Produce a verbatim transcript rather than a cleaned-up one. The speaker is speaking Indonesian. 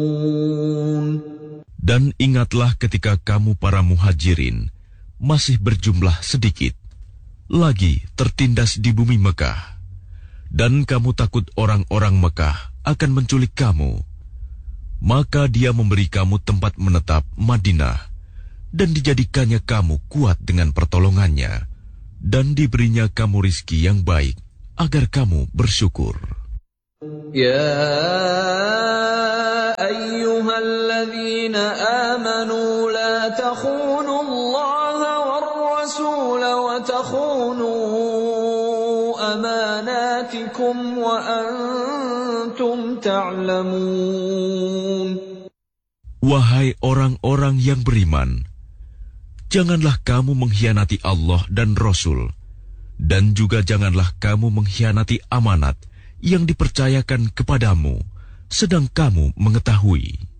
Dan ingatlah ketika kamu para muhajirin masih berjumlah sedikit, lagi tertindas di bumi Mekah, dan kamu takut orang-orang Mekah akan menculik kamu. Maka dia memberi kamu tempat menetap Madinah, dan dijadikannya kamu kuat dengan pertolongannya, dan diberinya kamu rizki yang baik, agar kamu bersyukur. Ya ayyuhalladzina amanu la takhunu Allaha war rasul wa takhunu amanatikum wa antum ta'lamun. Wahai orang-orang yang beriman, janganlah kamu mengkhianati Allah dan Rasul, dan juga janganlah kamu mengkhianati amanat yang dipercayakan kepadamu, sedang kamu mengetahui.